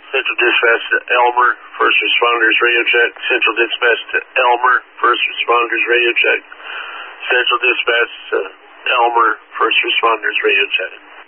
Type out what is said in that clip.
Central Dispatch to Elmer, First Responders Radio Check. Central Dispatch to Elmer, First Responders Radio Check. Central Dispatch to Elmer, First Responders Radio Check.